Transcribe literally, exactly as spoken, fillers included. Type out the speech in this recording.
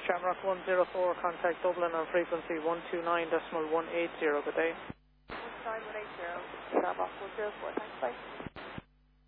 Shamrock one zero four, contact Dublin on frequency one two nine point one eight zero. Good day. one two nine point one eight zero, Shamrock one zero four, thanks, bye.